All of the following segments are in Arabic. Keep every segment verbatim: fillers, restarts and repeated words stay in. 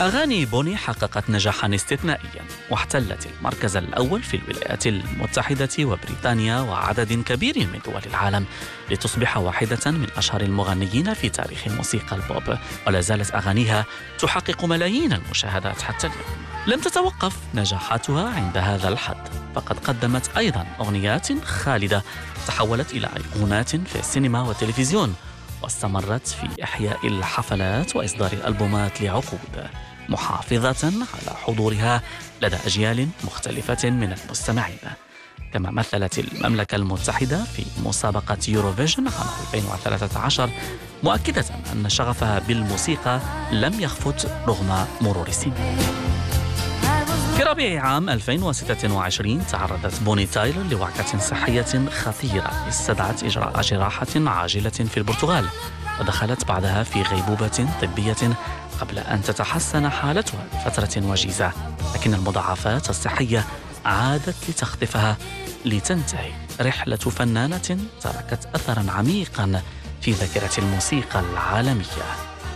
أغاني بوني حققت نجاحا استثنائيا واحتلت المركز الأول في الولايات المتحدة وبريطانيا وعدد كبير من دول العالم لتصبح واحدة من أشهر المغنيين في تاريخ موسيقى البوب، ولا زالت أغانيها تحقق ملايين المشاهدات حتى اليوم. لم تتوقف نجاحاتها عند هذا الحد، فقد قدمت أيضا أغنيات خالدة تحولت إلى أيقونات في السينما والتلفزيون، واستمرت في إحياء الحفلات وإصدار الألبومات لعقود، محافظة على حضورها لدى أجيال مختلفة من المستمعين. كما مثلت المملكة المتحدة في مسابقة يوروفيجن عام ألفين وثلاثة عشر، مؤكدة أن شغفها بالموسيقى لم يخفت رغم مرور السنين. في ربيع عام ألفين وستة وعشرين تعرضت بوني تايلر لوعكة صحية خطيرة استدعت إجراء جراحة عاجلة في البرتغال، ودخلت بعدها في غيبوبة طبية قبل أن تتحسن حالتها لفترة وجيزة، لكن المضاعفات الصحية عادت لتخطفها لتنتهي رحلة فنانة تركت أثراً عميقاً في ذاكرة الموسيقى العالمية.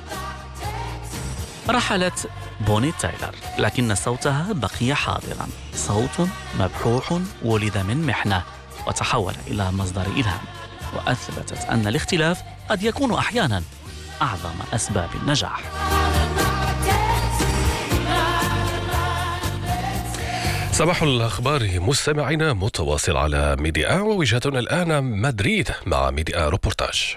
رحلت بوني تايلر، لكن صوتها بقي حاضراً، صوت مبحوح ولد من محنة وتحول إلى مصدر إلهام، وأثبتت أن الاختلاف قد يكون أحياناً أعظم أسباب النجاح. صباح الأخبار مستمعينا متواصل على ميديا، ووجهتنا الآن مدريد مع ميديا روبورتاج.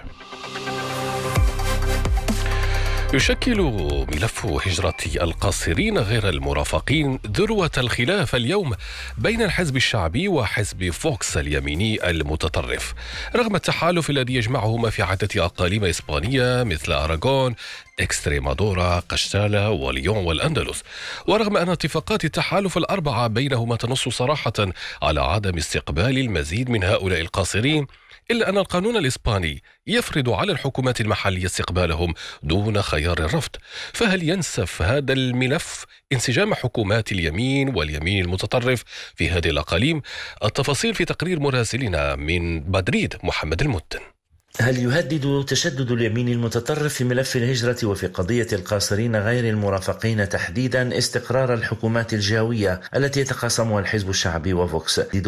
يشكل ملف هجرة القاصرين غير المرافقين ذروة الخلاف اليوم بين الحزب الشعبي وحزب فوكس اليميني المتطرف، رغم التحالف الذي يجمعهما في عدة أقاليم إسبانية مثل أراغون، إكستريمادورا، قشتالة وليون والأندلس، ورغم أن اتفاقات التحالف الأربعة بينهما تنص صراحة على عدم استقبال المزيد من هؤلاء القاصرين، إلا أن القانون الإسباني يفرض على الحكومات المحلية استقبالهم دون خيار الرفض. فهل ينسف هذا الملف انسجام حكومات اليمين واليمين المتطرف في هذه الأقاليم؟ التفاصيل في تقرير مراسلنا من مدريد محمد المتن. هل يهدد تشدد اليمين المتطرف في ملف الهجرة وفي قضية القاصرين غير المرافقين تحديدا استقرار الحكومات الجهوية التي يتقاسمها الحزب الشعبي وفوكس؟